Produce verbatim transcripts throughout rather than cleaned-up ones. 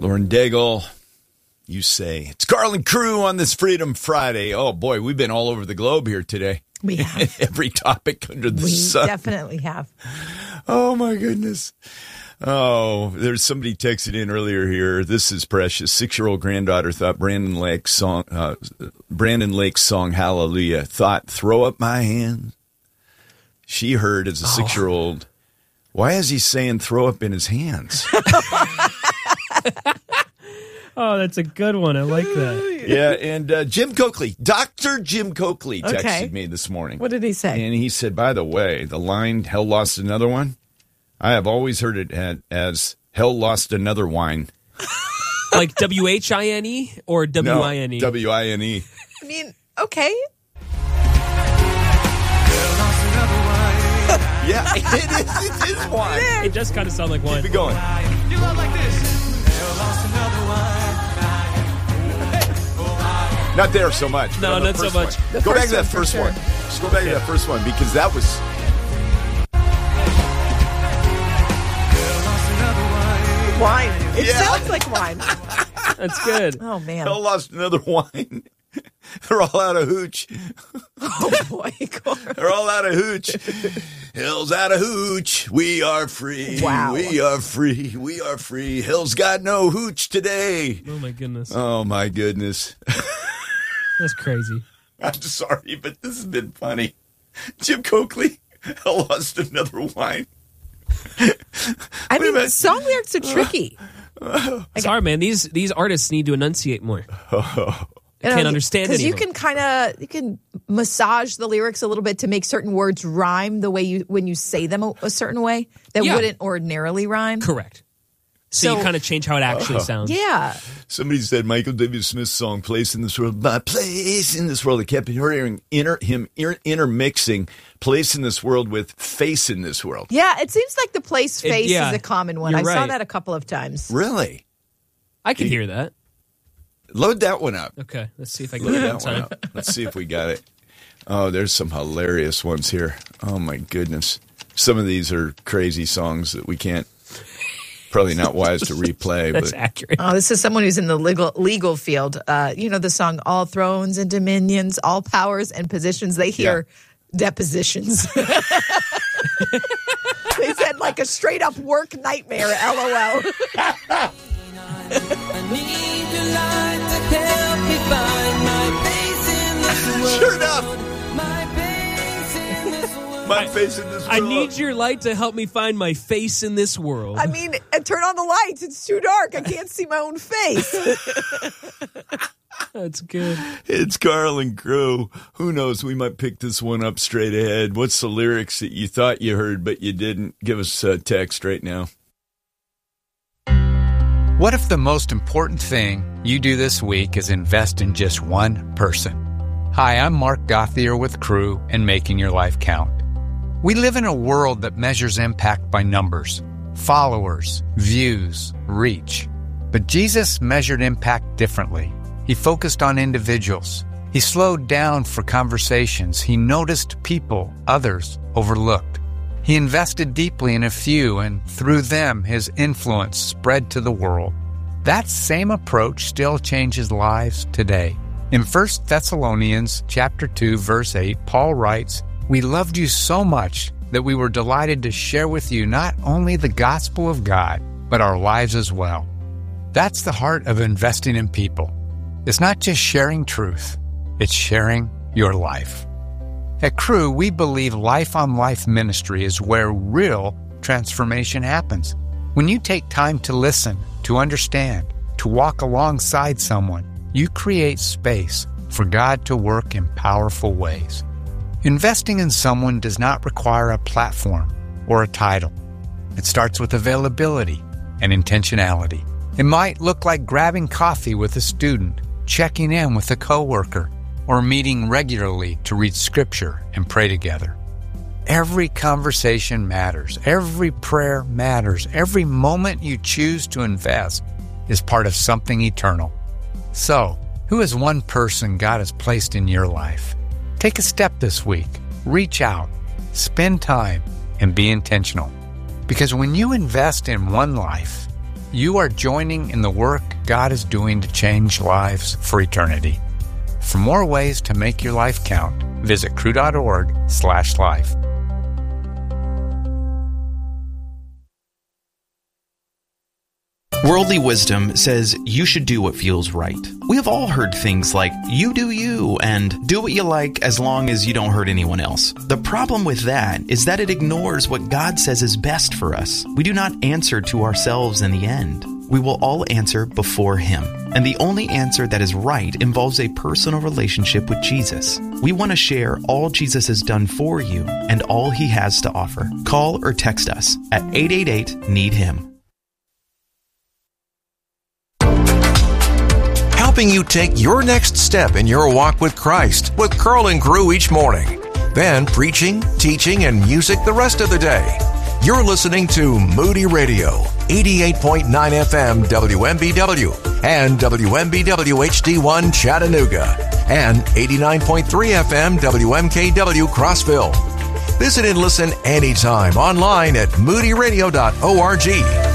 Lauren Daigle, you say, it's Carl and Crew on this Freedom Friday. Oh, boy, we've been all over the globe here today. We have. Every topic under the we sun. We definitely have. Oh, my goodness. Oh, there's somebody texted in earlier here. This is precious. Six-year-old granddaughter thought Brandon Lake's song, uh, Brandon Lake's song Hallelujah, thought, throw up my hands. She heard as a oh. six-year-old, why is he saying throw up in his hands? Oh, that's a good one. I like that. Yeah, and uh, Jim Coakley, Doctor Jim Coakley texted okay. me this morning. What did he say? And he said, by the way, the line, hell lost another one, I have always heard it as hell lost another wine. Like W H I N E or W I N E? No, W I N E. I mean, okay. Yeah, it is, it is wine. It does kind of sound like wine. Keep it going. You love like this. Hell lost another wine. Not there so much. No, not so much. Go back to that first one. Just go back to that first one because that was... Wine. It Yeah. sounds like wine. That's good. Oh, man. Hell lost another wine. They're all out of hooch. Oh, boy. They're all out of hooch. Hell's out of hooch. We are free. Wow. We are free. We are free. Hell's got no hooch today. Oh, my goodness. Oh, my goodness. That's crazy. I'm sorry, but this has been funny. Jim Coakley, hell lost another wine. I mean, the song lyrics are tricky. It's hard, man. These these artists need to enunciate more. Oh. I can't understand it. Because you can kind of you can massage the lyrics a little bit to make certain words rhyme the way you when you say them a, a certain way that Yeah. wouldn't ordinarily rhyme. Correct. So, So- you kind of change how it actually sounds. Yeah. Somebody said Michael W. Smith's song "Place in This World." My place in this world. I kept hearing inter, him inter, intermixing "Place in This World" with "Face in This World." Yeah, it seems like the place It- face yeah, is a common one. you're I saw right. that a couple of times. Really? I can hear that. Load that one up. Okay, let's see if I can Load get it in that one time. up. Let's see if we got it. Oh, there's some hilarious ones here. Oh my goodness. Some of these are crazy songs that we can't. Probably not wise to replay. That's but accurate. Oh, this is someone who's in the legal legal field. Uh, you know the song "All Thrones and Dominions, All Powers and Positions." They hear depositions. They said like a straight up work nightmare. L O L. I need your light to help me find my face in this world. Sure enough. My face in this world. My face in this world. I need your light to help me find my face in this world. I mean, and turn on the lights. It's too dark. I can't see my own face. That's good. It's Carl and Crew. Who knows? We might pick this one up straight ahead. What's the lyrics that you thought you heard but you didn't? Give us a text right now. What if the most important thing you do this week is invest in just one person? Hi, I'm Mark Gothier with Crew and Making Your Life Count. We live in a world that measures impact by numbers, followers, views, reach. But Jesus measured impact differently. He focused on individuals. He slowed down for conversations. He noticed people others overlooked. He invested deeply in a few, and through them, his influence spread to the world. That same approach still changes lives today. In First Thessalonians chapter two, verse eight, Paul writes, "We loved you so much that we were delighted to share with you not only the gospel of God, but our lives as well." That's the heart of investing in people. It's not just sharing truth, it's sharing your life. At Crew, we believe life-on-life ministry is where real transformation happens. When you take time to listen, to understand, to walk alongside someone, you create space for God to work in powerful ways. Investing in someone does not require a platform or a title. It starts with availability and intentionality. It might look like grabbing coffee with a student, checking in with a coworker, or meeting regularly to read scripture and pray together. Every conversation matters. Every prayer matters. Every moment you choose to invest is part of something eternal. So, who is one person God has placed in your life? Take a step this week. Reach out, spend time, and be intentional. Because when you invest in one life, you are joining in the work God is doing to change lives for eternity. For more ways to make your life count, visit crew.org slash life. Worldly wisdom says you should do what feels right. We have all heard things like, you do you, and do what you like as long as you don't hurt anyone else. The problem with that is that it ignores what God says is best for us. We do not answer to ourselves in the end. We will all answer before Him. And the only answer that is right involves a personal relationship with Jesus. We want to share all Jesus has done for you and all He has to offer. Call or text us at eight eight eight, need him. Helping you take your next step in your walk with Christ with Carl and Crew each morning. Then preaching, teaching, and music the rest of the day. You're listening to Moody Radio, eighty-eight point nine F M W M B W and W M B W H D one Chattanooga and eighty-nine point three F M W M K W Crossville. Visit and listen anytime online at moody radio dot org.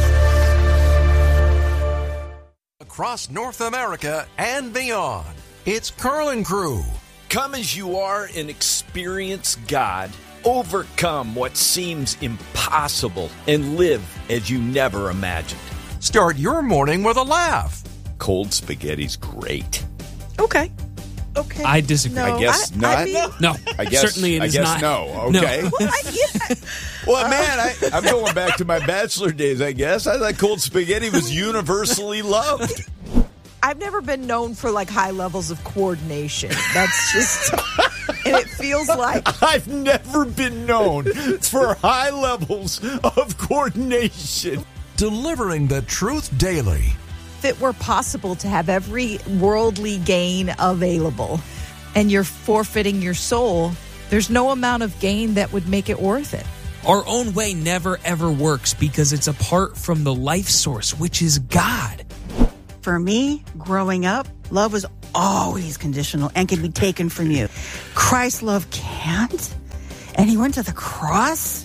Across North America and beyond, it's Carl and Crew. Come as you are and experience God. Overcome what seems impossible and live as you never imagined. Start your morning with a laugh. Cold spaghetti's great. Okay. Okay. I disagree. No, I guess I- not. I mean- No, I guess, certainly it I is guess not. no. No. Okay. Well, I, yeah. Well, man, I, I'm going back to my bachelor days, I guess. I thought cold spaghetti was universally loved. I've never been known for like high levels of coordination. That's just, and it feels like I've never been known for high levels of coordination. Delivering the truth daily. if it were possible to have every worldly gain available and you're forfeiting your soul, there's no amount of gain that would make it worth it. Our own way never, ever works because it's apart from the life source, which is God. For me, growing up, love was always conditional and can be taken from you. Christ's love can't. And he went to the cross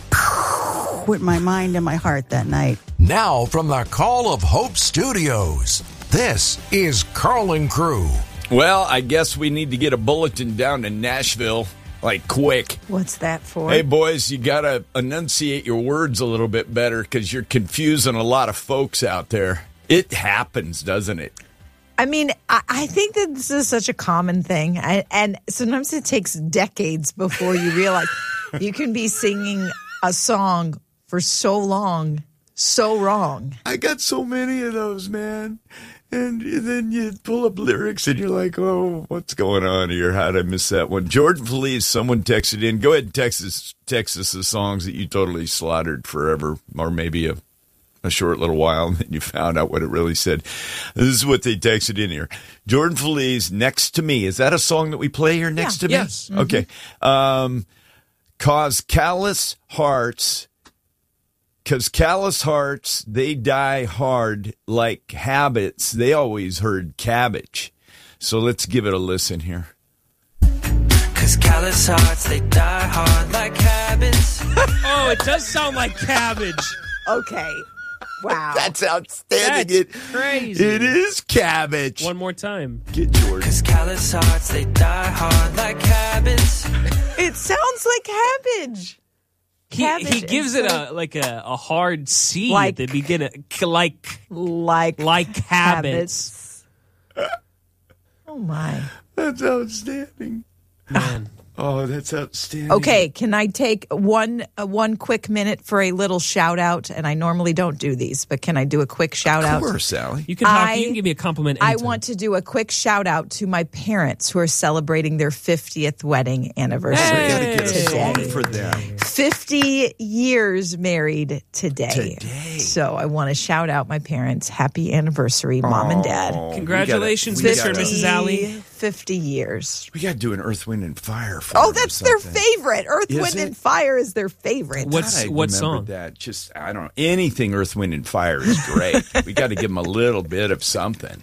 with my mind and my heart that night. Now from the Call of Hope Studios, this is Carl and Crew. Well, I guess we need to get a bulletin down to Nashville, like quick. What's that for? Hey, boys, you got to enunciate your words a little bit better because you're confusing a lot of folks out there. It happens, doesn't it? I mean, I, I think that this is such a common thing. I, and sometimes it takes decades before you realize you can be singing a song for so long, so wrong. I got so many of those, man. And then you pull up lyrics and you're like, oh, what's going on here? How'd I miss that one? Jordan Felice, someone texted in. Go ahead and text us, text us the songs that you totally slaughtered forever, or maybe a, a short little while, and then you found out what it really said. This is what they texted in here. Jordan Felice, Next to Me. Is that a song that we play here, Next to Me? Yes. Mm-hmm. Okay. Um, cause callous hearts... Because callous hearts, they die hard like habits. They always heard cabbage. So let's give it a listen here. Cause callous hearts, they die hard like habits. Oh, it does sound like cabbage. Okay. Wow. That's outstanding. That's it, crazy. It is cabbage. One more time. Get Jordan. Cause callous hearts, they die hard like habits. It sounds like cabbage. He, Cabbage he gives it instead a like a, a hard C Like- at the beginning, like Like, like habits. habits. Oh, my. That's outstanding. Man. Oh, that's outstanding. Okay, can I take one uh, one quick minute for a little shout out? And I normally don't do these, but can I do a quick shout Of out? course, Sally. You can talk. I- you can give me a compliment. I anytime. want to do a quick shout out to my parents who are celebrating their fiftieth wedding anniversary We got to get a today. song for them. fifty years married today. Today. So I want to shout out my parents. Happy anniversary, mom and dad. Oh, Congratulations, we gotta- Mister and we Missus gotta- Alley. fifty years. We got to do an Earth, Wind, and Fire for Oh, them or that's their something. favorite. Earth, Is Wind, it? and Fire is their favorite. What's- God, I what remembered song? That just I don't know anything. Earth, Wind, and Fire is great. We got to give them a little bit of something.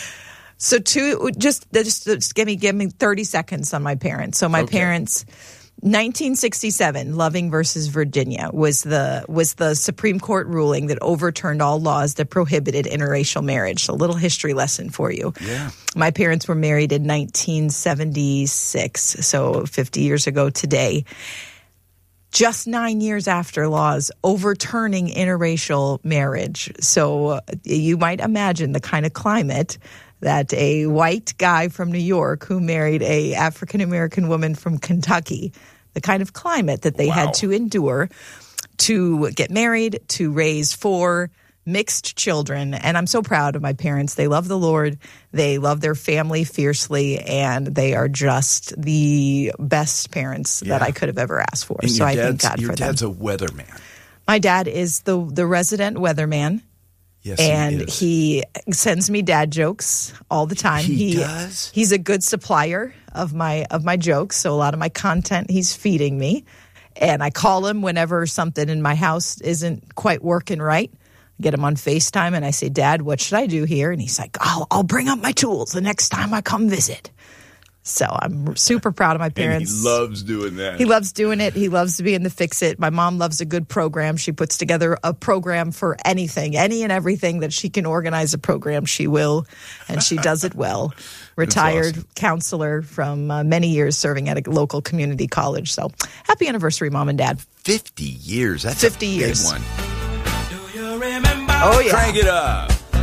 So two, just just, just give me give me thirty seconds on my parents. So my Okay. parents nineteen sixty-seven, Loving versus Virginia was the was the Supreme Court ruling that overturned all laws that prohibited interracial marriage. So a little history lesson for you. Yeah. My parents were married in nineteen seventy-six, so fifty years ago today. Just nine years after laws overturning interracial marriage. So uh, you might imagine the kind of climate that a white guy from New York who married a African-American woman from Kentucky, the kind of climate that they Wow. had to endure to get married, to raise four mixed children. And I'm so proud of my parents. They love the Lord. They love their family fiercely, and they are just the best parents Yeah. that I could have ever asked for. And So your I thank dad's, God your for them. dad's a weatherman. My dad is the the resident weatherman. Yes, And he, is. he sends me dad jokes all the time. He does? He's a good supplier of my of my jokes. So a lot of my content he's feeding me. And I call him whenever something in my house isn't quite working right. I get him on FaceTime and I say, Dad, what should I do here? And he's like, I'll, I'll bring up my tools the next time I come visit. So I'm super proud of my And parents. he loves doing that. He loves doing it. He loves being the fix it. My mom loves a good program. She puts together a program for anything, any and everything that she can organize a program, she will, and she does it well. Retired awesome. counselor from uh, many years serving at a local community college. So happy anniversary, Mom and Dad. fifty years. That's fifty a big years. one. Do you remember? Oh, yeah. Crank it up.